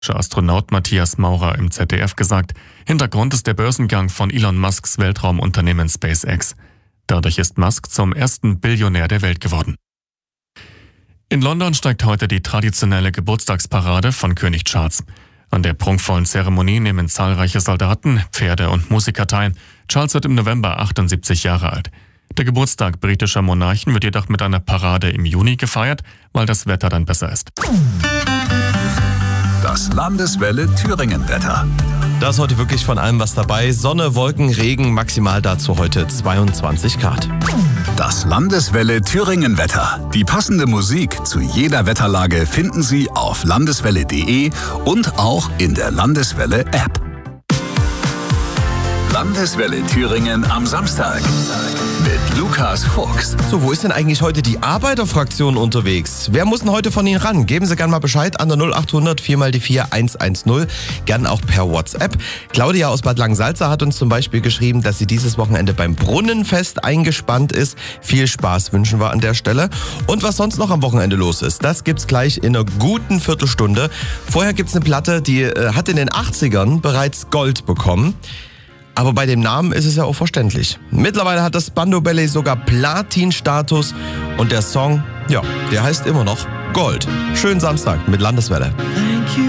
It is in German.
Astronaut Matthias Maurer im ZDF gesagt, Hintergrund ist der Börsengang von Elon Musks Weltraumunternehmen SpaceX. Dadurch ist Musk zum ersten Billionär der Welt geworden. In London steigt heute die traditionelle Geburtstagsparade von König Charles. An der prunkvollen Zeremonie nehmen zahlreiche Soldaten, Pferde und Musiker teil. Charles wird im November 78 Jahre alt. Der Geburtstag britischer Monarchen wird jedoch mit einer Parade im Juni gefeiert, weil das Wetter dann besser ist. Das Landeswelle Thüringen-Wetter. Da ist heute wirklich von allem was dabei. Sonne, Wolken, Regen, maximal dazu heute 22 Grad. Das Landeswelle Thüringen-Wetter. Die passende Musik zu jeder Wetterlage finden Sie auf landeswelle.de und auch in der Landeswelle-App. Landeswelle Thüringen am Samstag mit Lukas Fuchs. So, wo ist denn eigentlich heute die Arbeiterfraktion unterwegs? Wer muss denn heute von Ihnen ran? Geben Sie gerne mal Bescheid an der 0800 4x4 110, gern auch per WhatsApp. Claudia aus Bad Langensalza hat uns zum Beispiel geschrieben, dass sie dieses Wochenende beim Brunnenfest eingespannt ist. Viel Spaß wünschen wir an der Stelle. Und was sonst noch am Wochenende los ist, das gibt's gleich in einer guten Viertelstunde. Vorher gibt's eine Platte, die hat in den 80ern bereits Gold bekommen. Aber bei dem Namen ist es ja auch verständlich. Mittlerweile hat das Bando Ballet sogar Platin-Status und der Song, ja, der heißt immer noch Gold. Schönen Samstag mit Landeswelle.